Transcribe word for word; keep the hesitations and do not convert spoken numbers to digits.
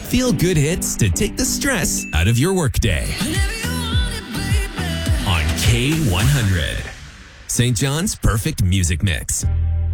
Feel good hits to take the stress out of your workday. On K one hundred, Saint John's Perfect Music Mix.